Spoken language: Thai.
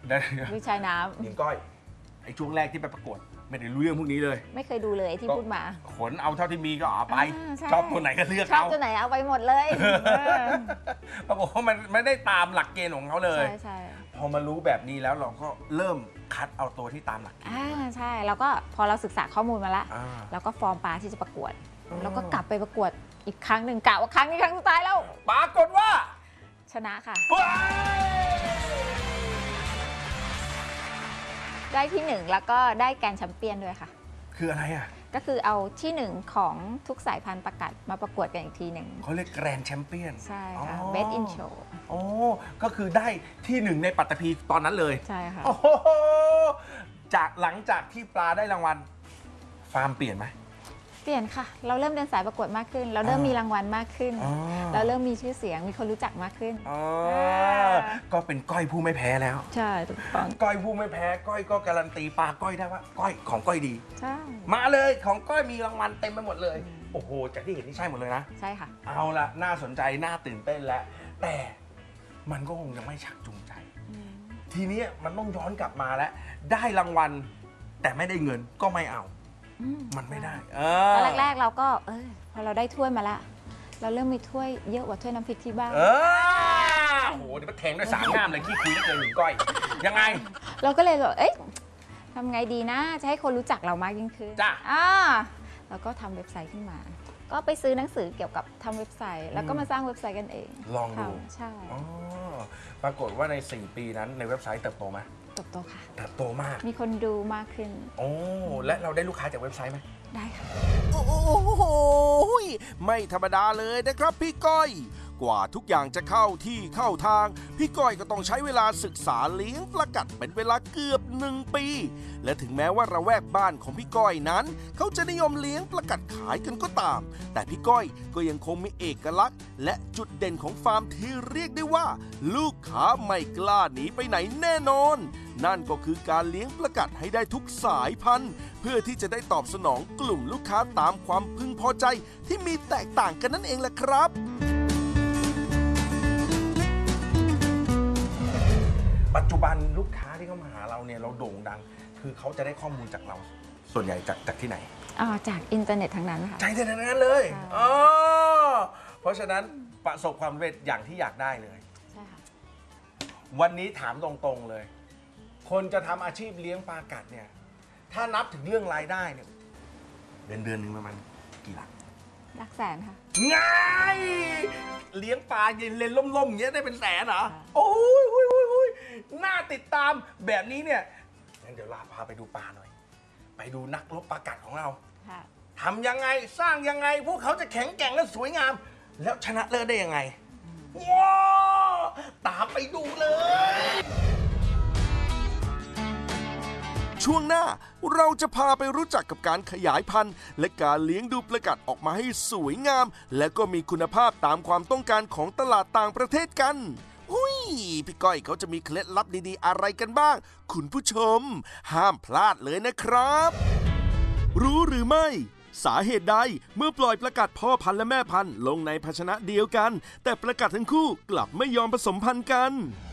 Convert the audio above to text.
วิชายน้ำเลี้ยงก้อยไอ้ช่วงแรกที่ไปประกวดไม่ได้รู้เรื่องพวกนี้เลยไม่เคยดูเลยที่พูดมาขนเอาเท่าที่มีก็เอาไปชอบตัวไหนก็เลือกเอาชอบตัวไหนเอาไปหมดเลยปรากฏว่ามันไม่ได้ตามหลักเกณฑ์ของเขาเลยใช่พอมารู้แบบนี้แล้วเราก็เริ่มคัดเอาตัวที่ตามหลักเกณฑ์ใช่แล้วก็พอเราศึกษาข้อมูลมาแล้วแล้วก็ฟอร์มปลาที่จะประกวดแล้วก็กลับไปประกวดอีกครั้งหนึ่งกะว่าครั้งนี้ครั้งสุดท้ายแล้วปรากฏว่าชนะค่ะได้ที่1แล้วก็ได้แกรนด์แชมเปี้ยนด้วยค่ะคืออะไรอ่ะก็คือเอาที่1ของทุกสายพันธุ์ประกาศมาประกวดกันอีกทีหนึ่งเขาเรียกแกรนด์แชมเปี้ยนใช่ค่ะ Best in Show โอ้ก็คือได้ที่1ในปัตตภีตอนนั้นเลยใช่ค่ะโอ้โหจากหลังจากที่ปลาได้รางวัลฟาร์มเปลี่ยนไหมเปลี่ยนค่ะเราเริ่มเดินสายประกวดมากขึ้นเราเริ่มมีรางวัลมากขึ้นเราเริ่มมีชื่อเสียงมีคนรู้จักมากขึ้นก็เป็นก้อยผู้ไม่แพ้แล้วใช่ถูกต้องก้อยผู้ไม่แพ้ก้อยก็การันตีปลาก้อยได้ว่าก้อยของก้อยดีใช่มาเลยของก้อยมีรางวัลเต็มไปหมดเลยโอ้โหจากที่เห็นนี่ใช่หมดเลยนะใช่ค่ะเอาละน่าสนใจน่าตื่นเต้นแล้วแต่มันก็คงยังไม่ชักจูงใจทีนี้มันต้องย้อนกลับมาแล้วได้รางวัลแต่ไม่ได้เงินก็ไม่เอามันไม่ได้ตอนแรกๆเราก็พอเราได้ถ้วยมาแล้วเราเริ่มมีถ้วยเยอะกว่าถ้วยน้ำพริกที่บ้านโอ้โหเดี๋ยวมันแทงด้วย3 ง่ามเลยขี้คุยได้เกินหนึ่งก้อยยังไงเราก็เลยแบบทำไงดีนะจะให้คนรู้จักเรามากยิ่งขึ้นจ้ะแล้วก็ทำเว็บไซต์ขึ้นมาก็ไปซื้อหนังสือเกี่ยวกับทำเว็บไซต์แล้วก็มาสร้างเว็บไซต์กันเองลองดูใช่ปรากฏว่าใน4 ปีนั้นในเว็บไซต์เติบโตไหมเติบโตค่ะเติบโตมากมีคนดูมากขึ้นโอ้และเราได้ลูกค้าจากเว็บไซต์ไหมได้ค่ะโอ้โหไม่ธรรมดาเลยนะครับพี่ก้อยกว่าทุกอย่างจะเข้าที่เข้าทางพี่ก้อยก็ต้องใช้เวลาศึกษาเลี้ยงปลากัดเป็นเวลาเกือบ1 ปีและถึงแม้ว่าระแวกบ้านของพี่ก้อยนั้นเขาจะนิยมเลี้ยงปลากัดขายกันก็ตามแต่พี่ก้อยก็ยังคงมีเอกลักษณ์และจุดเด่นของฟาร์มที่เรียกได้ว่าลูกค้าไม่กล้าหนีไปไหนแน่นอนนั่นก็คือการเลี้ยงปลากัดให้ได้ทุกสายพันธุ์เพื่อที่จะได้ตอบสนองกลุ่มลูกค้าตามความพึงพอใจที่มีแตกต่างกันนั่นเองแหละครับปัจจุบันลูกค้าที่เข้ามาหาเราเนี่ยเราโด่งดังคือเขาจะได้ข้อมูลจากเราส่วนใหญ่จากที่ไหนจากอินเทอร์เน็ตทั้งนั้นค่ะจากอินเทอร์เน็ตทั้งนั้นเลยเพราะฉะนั้นประสบความสำเร็จอย่างที่อยากได้เลยใช่ค่ะวันนี้ถามตรงๆเลยคนจะทำอาชีพเลี้ยงปลากัดเนี่ยถ้านับถึงเรื่องรายได้เนี่ยเดือนนึงประมาณกี่หลักแสนค่ะง่ายเลี้ยงปลาเย็นเลนล่มๆอย่างเงี้ยได้เป็นแสนเหรอโอ้ยน่าติดตามแบบนี้เนี่ยงั้นเดี๋ยวลาพาไปดูปลาหน่อยไปดูนักรบปลากัดของเราทำยังไงสร้างยังไงพวกเขาจะแข็งแกร่งและสวยงามแล้วชนะเลิศได้ยังไงว้าวตามไปดูเลยช่วงหน้าเราจะพาไปรู้จักกับการขยายพันธุ์และการเลี้ยงดูปลากัดออกมาให้สวยงามและก็มีคุณภาพตามความต้องการของตลาดต่างประเทศกันพี่ก้อยเขาจะมีเคล็ดลับดีๆอะไรกันบ้างคุณผู้ชมห้ามพลาดเลยนะครับรู้หรือไม่สาเหตุใดเมื่อปล่อยปลากัดพ่อพันธุ์และแม่พันธุ์ลงในภาชนะเดียวกันแต่ปลากัดทั้งคู่กลับไม่ยอมผสมพันธุ์กัน